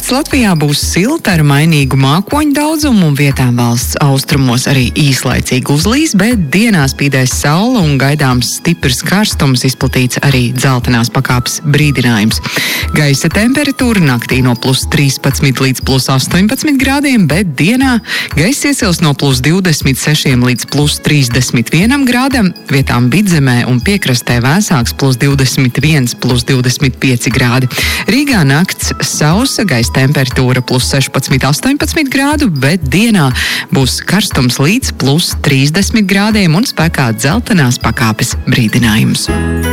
Nakts Latvijā būs silta ar mainīgu mākoņu daudzumu un vietām valsts austrumos arī īslaicīgi uzlīs, bet dienā spīdēs saule un gaidāms stiprs karstums, izplatīts arī dzeltenās pakāpes brīdinājums. Gaisa temperatūra naktī no +13 līdz +18 grādiem, bet dienā gaiss iesils no +26 līdz +31 grādam, vietām Vidzemē un piekrastē vēsāks +21, +25 grādi. Rīgā nakts sausa, gaisa temperatūra +16, 18 grādu, bet dienā būs karstums līdz +30 grādiem un spēkā dzeltenās pakāpes brīdinājums.